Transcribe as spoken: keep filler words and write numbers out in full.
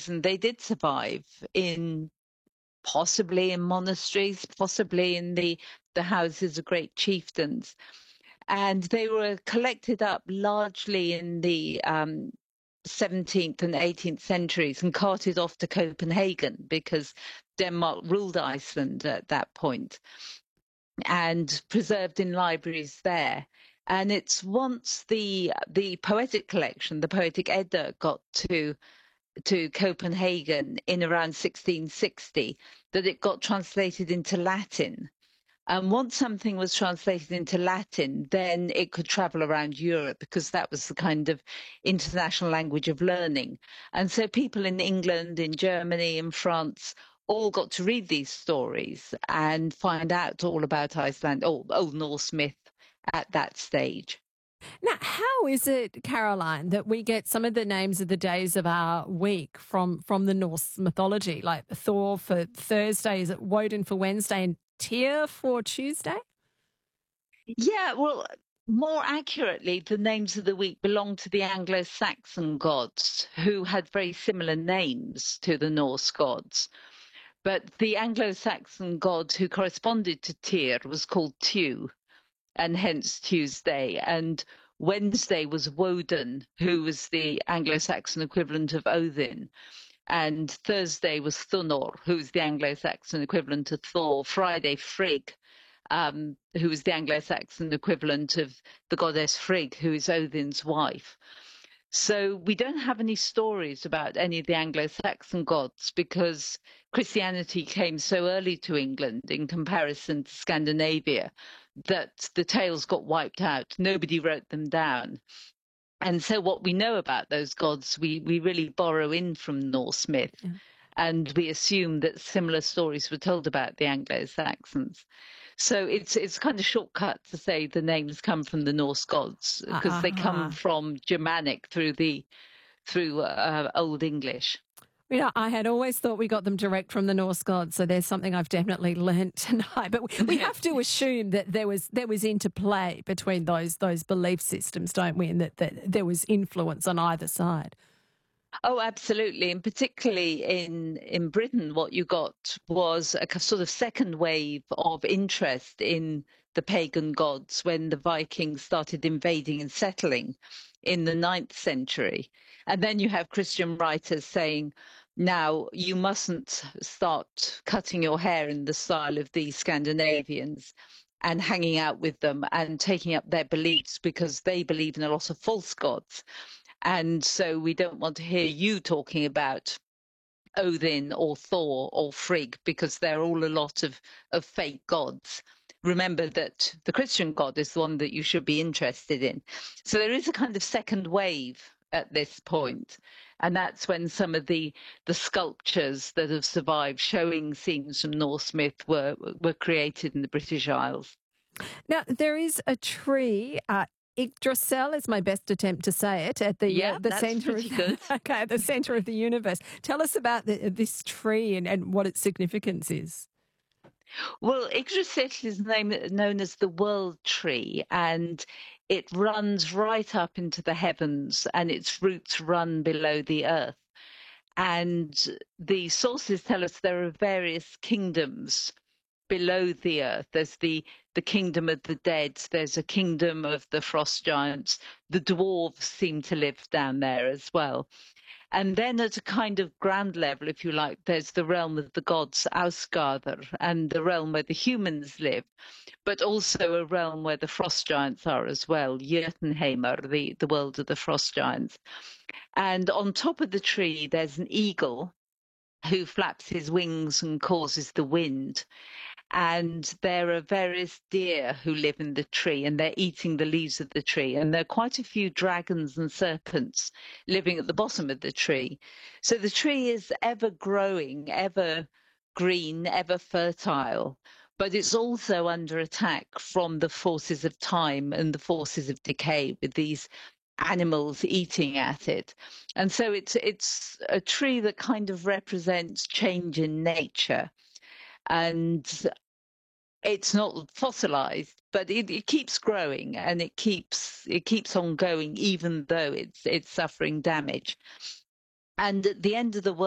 reason, they did survive in possibly in monasteries, possibly in the, the houses of great chieftains. And they were collected up largely in the um, seventeenth and eighteenth centuries and carted off to Copenhagen because Denmark ruled Iceland at that point, and preserved in libraries there. And it's once the the poetic collection, the Poetic Edda, got to to Copenhagen in around sixteen sixty that it got translated into Latin. And once something was translated into Latin, then it could travel around Europe because that was the kind of international language of learning. And so people in England, in Germany, in France, all got to read these stories and find out all about Iceland, or Old Norse myth at that stage. Now, how is it, Caroline, that we get some of the names of the days of our week from, from the Norse mythology, like Thor for Thursday, is it Woden for Wednesday, and Tyr for Tuesday? Yeah, well, more accurately, the names of the week belong to the Anglo-Saxon gods, who had very similar names to the Norse gods. But the Anglo-Saxon god who corresponded to Tyr was called Tiw, and hence Tuesday. And Wednesday was Woden, who was the Anglo-Saxon equivalent of Odin. And Thursday was Thunor, who was the Anglo-Saxon equivalent of Thor. Friday, Frigg, um, who was the Anglo-Saxon equivalent of the goddess Frigg, who is Odin's wife. So we don't have any stories about any of the Anglo-Saxon gods because Christianity came so early to England in comparison to Scandinavia that the tales got wiped out. Nobody wrote them down. And so what we know about those gods, we, we really borrow in from Norse myth. Yeah. And we assume that similar stories were told about the Anglo-Saxons. So it's it's kind of shortcut to say the names come from the Norse gods because uh-huh. they come from Germanic through the through uh, Old English. You know, I had always thought we got them direct from the Norse gods, so there's something I've definitely learnt tonight. But we, we have to assume that there was there was interplay between those those belief systems, don't we? And that, that there was influence on either side. Oh, absolutely. And particularly in, in Britain, what you got was a sort of second wave of interest in the pagan gods when the Vikings started invading and settling in the ninth century. And then you have Christian writers saying, now you mustn't start cutting your hair in the style of the Scandinavians and hanging out with them and taking up their beliefs because they believe in a lot of false gods. And so we don't want to hear you talking about Odin or Thor or Frigg because they're all a lot of, of fake gods. Remember that the Christian God is the one that you should be interested in. So there is a kind of second wave at this point. And that's when some of the, the sculptures that have survived showing scenes from Norse myth were, were created in the British Isles. Now, there is a tree, uh, Yggdrasil is my best attempt to say it, at the yeah, uh, the that's center pretty of good. okay, at the center of the universe. Tell us about the, this tree and, and what its significance is. Well, Yggdrasil is name, known as the world tree, and it runs right up into the heavens, and its roots run below the earth. And the sources tell us there are various kingdoms below the earth. There's the, the kingdom of the dead. There's a kingdom of the frost giants. The dwarves seem to live down there as well. And then at a kind of ground level, if you like, there's the realm of the gods, Ausgarðr, and the realm where the humans live, but also a realm where the frost giants are as well, Jötunheimar, the, the world of the frost giants. And on top of the tree, there's an eagle who flaps his wings and causes the wind. And there are various deer who live in the tree and they're eating the leaves of the tree. And there are quite a few dragons and serpents living at the bottom of the tree. So the tree is ever growing, ever green, ever fertile, but it's also under attack from the forces of time and the forces of decay with these animals eating at it. And so it's it's a tree that kind of represents change in nature. And it's not fossilized, but it, it keeps growing and it keeps it keeps on going, even though it's it's suffering damage. And at the end of the world,